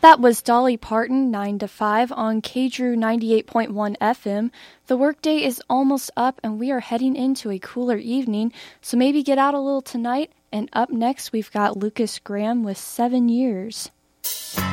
That was Dolly Parton, 9 to 5 on KDRU 98.1 FM. The workday is almost up and we are heading into a cooler evening, so maybe get out a little tonight. And up next, we've got Lucas Graham with 7 Years.